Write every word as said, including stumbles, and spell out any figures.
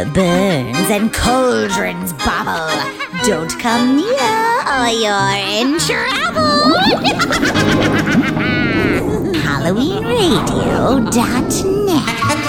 Burns and cauldrons bubble. Don't come near or you're in trouble. Halloween Radio dot net